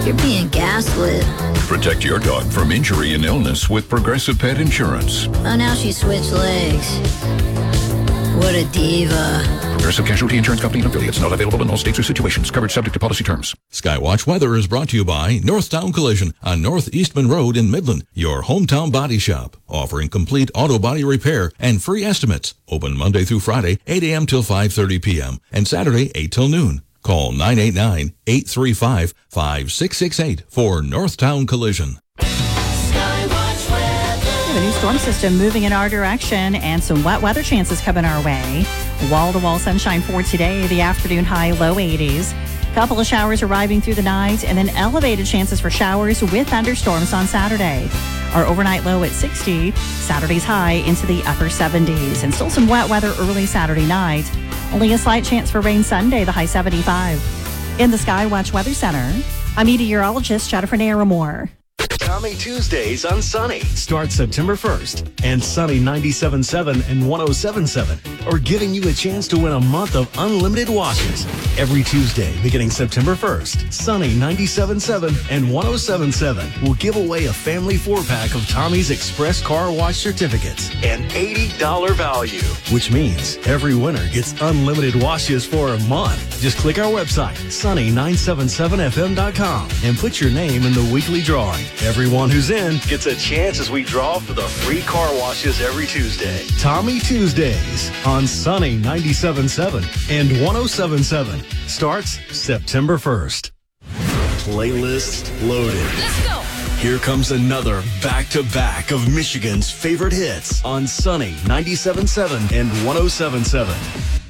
You're being gaslit. Protect your dog from injury and illness with Progressive Pet Insurance. Oh, now she switched legs. What a diva. Progressive Casualty Insurance Company and affiliates. Not available in all states or situations. Coverage subject to policy terms. Skywatch Weather is brought to you by Northtown Collision on North Eastman Road in Midland, your hometown body shop, offering complete auto body repair and free estimates. Open Monday through Friday, 8 a.m. till 5:30 p.m. and Saturday, 8 till noon. Call 989-835-5668 for Northtown Collision. The new storm system moving in our direction and some wet weather chances coming our way. Wall-to-wall sunshine for today, the afternoon high, low 80s. Couple of showers arriving through the night and then elevated chances for showers with thunderstorms on Saturday. Our overnight low at 60, Saturday's high into the upper 70s. And still some wet weather early Saturday night. Only a slight chance for rain Sunday, the high 75. In the Skywatch Weather Center, I'm meteorologist Jennifer Naramore. Tommy Tuesdays on Sunny. Start September 1st, and Sunny 97.7 and 107.7 are giving you a chance to win a month of unlimited washes. Every Tuesday, beginning September 1st, Sunny 97.7 and 107.7 will give away a family 4-pack of Tommy's Express Car Wash certificates, an $80 value, which means every winner gets unlimited washes for a month. Just click our website, sunny977fm.com, and put your name in the weekly drawing. Everyone who's in gets a chance as we draw for the free car washes every Tuesday. Tommy Tuesdays on Sunny 97.7 and 107.7 starts September 1st. Playlist loaded. Let's go. Here comes another back-to-back of Michigan's favorite hits on Sunny 97.7 and 107.7.